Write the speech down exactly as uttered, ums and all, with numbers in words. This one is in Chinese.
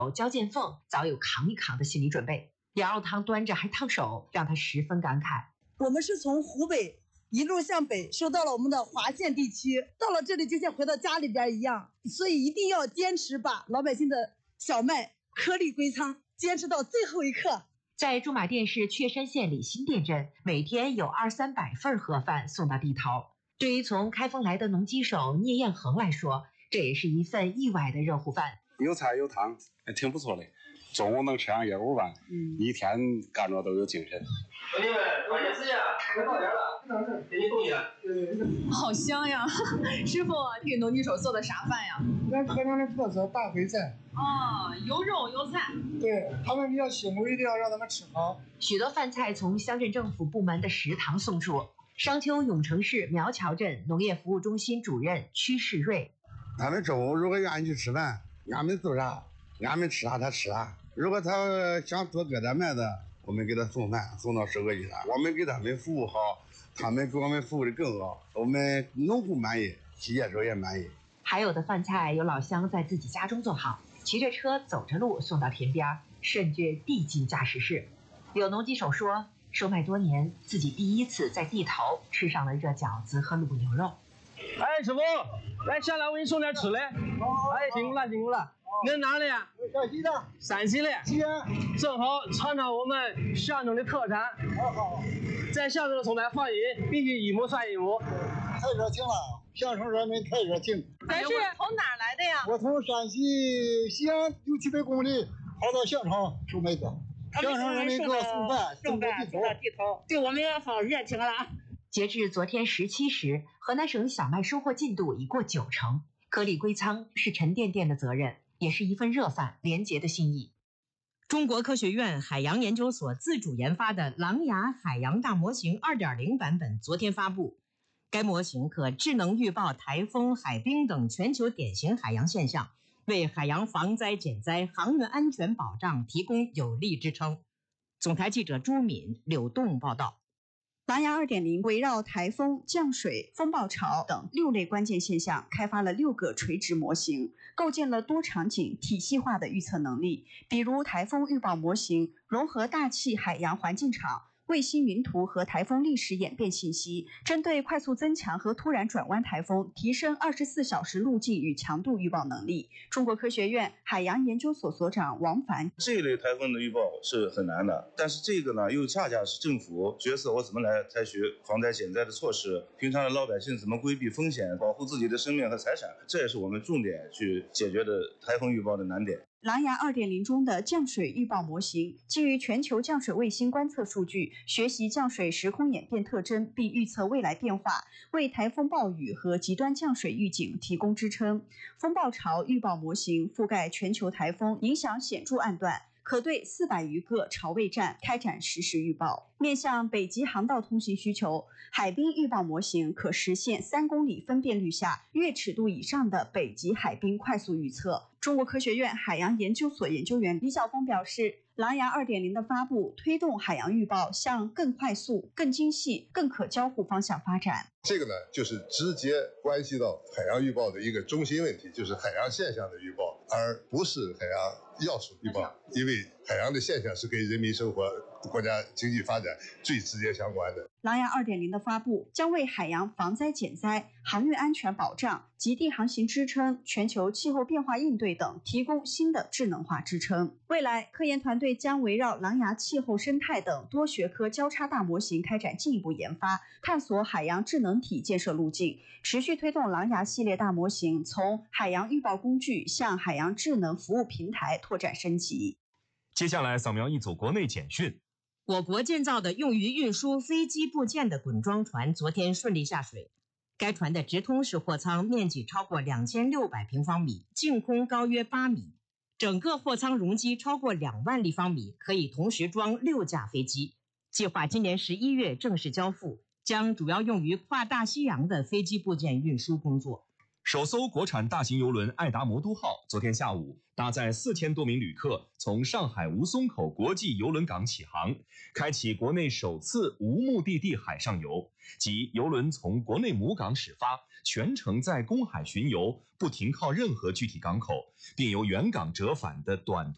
焦建凤早有扛一扛的心理准备，羊肉汤端着还烫手，让他十分感慨。 我们是从湖北一路向北，收到了我们的华县地区，到了这里就像回到家里边一样，所以一定要坚持把老百姓的小麦颗粒归仓，坚持到最后一刻。 在驻马店市确山县李新店镇，每天有二三百份盒饭送到地头。对于从开封来的农机手聂彦恒来说，这也是一份意外的热乎饭。 有菜有汤，挺不错的。中午能吃上一碗饭，嗯，一天干着都有精神。 兄弟们，抓紧时间，快到点了，给你送去。 好香呀！师傅，给农机手做的啥饭呀？ 咱河南的特色大烩菜。 啊，有肉有菜。 对，他们比较辛苦，一定要让他们吃好。 许多饭菜从乡镇政府部门的食堂送出。商丘永城市苗桥镇农业服务中心主任屈世瑞， 他们中午如果愿意去吃饭，俺们做啥，俺们吃啥他吃啥。如果他想多割点麦子，我们给他送饭，送到收割机上，我们给他们服务好，他们给我们服务的更好，我们农户满意，企业手也满意。 还有的饭菜有老乡在自己家中做好，骑着车走着路送到田边，甚至递进驾驶室。有农机手说，收麦多年，自己第一次在地头吃上了热饺子和卤牛肉。 哎，师傅，来下来，我给你送点吃的。哎，辛苦了，辛苦了。你是哪里啊？ 陕西的。 陕西的。 西安。 正好尝尝我们象征的特产。 好好。 在象征送来放饮，必须一亩算一亩。 太热情了，象征人民太热情。 咱是从哪儿来的呀？ 我从陕西西安六七百公里跑到象城收麦子。象征人民给我送饭，送到地头， 对我们也好热情了。 截至昨天十七时，河南省小麦收获进度已过九成，颗粒归仓是沉甸甸的责任，也是一份热饭廉洁的心意。 中国科学院海洋研究所自主研发的狼牙海洋大模型 二点零 版本昨天发布，该模型可智能预报台风、海冰等全球典型海洋现象，为海洋防灾减灾、航运安全保障提供有力支撑。总台记者朱敏、柳栋报道。 狼牙 二点零 围绕台风、降水、风暴潮等六类关键现象，开发了六个垂直模型，构建了多场景体系化的预测能力。比如台风预报模型融合大气海洋环境场、卫星云图和台风历史演变信息，针对快速增强和突然转弯台风，提升二十四小时路径与强度预报能力。中国科学院海洋研究所所长王凡： 这一类台风的预报是很难的，但是这个呢，又恰恰是政府决策我怎么来采取防灾减灾的措施，平常的老百姓怎么规避风险，保护自己的生命和财产，这也是我们重点去解决的台风预报的难点。 狼牙 二点零 中的降水预报模型，基于全球降水卫星观测数据，学习降水时空演变特征，并预测未来变化，为台风暴雨和极端降水预警提供支撑。风暴潮预报模型覆盖全球台风影响显著暗段，可对四百余个潮位站开展实时预报。面向北极航道通行需求，海冰预报模型可实现三公里分辨率下月尺度以上的北极海冰快速预测。中国科学院海洋研究所研究员李晓峰表示，狼牙 二点零 的发布推动海洋预报向更快速、更精细、更可交互方向发展。 这个呢，就是直接关系到海洋预报的一个中心问题，就是海洋现象的预报，而不是海洋要素预报。因为海洋的现象是跟人民生活、国家经济发展最直接相关的。 狼牙 二点零 的发布将为海洋防灾减灾、航运安全保障、极地航行支撑、全球气候变化应对等提供新的智能化支撑。未来，科研团队将围绕狼牙气候生态等多学科交叉大模型开展进一步研发，探索海洋智能体建设路径，持续推动狼牙系列大模型从海洋预报工具向海洋智能服务平台拓展升级。 接下来扫描一组国内简讯。 我国建造的用于运输飞机部件的滚装船昨天顺利下水。该船的直通式货舱面积超过两千六百平方米，净空高约八米，整个货舱容积超过两万立方米，可以同时装六架飞机。计划今年十一月正式交付，将主要用于跨大西洋的飞机部件运输工作。 首艘国产大型邮轮爱达魔都号昨天下午搭载四千多名旅客从上海吴淞口国际邮轮港起航，开启国内首次无目的地海上游，即邮轮从国内母港始发，全程在公海巡游，不停靠任何具体港口，并由原港折返的短途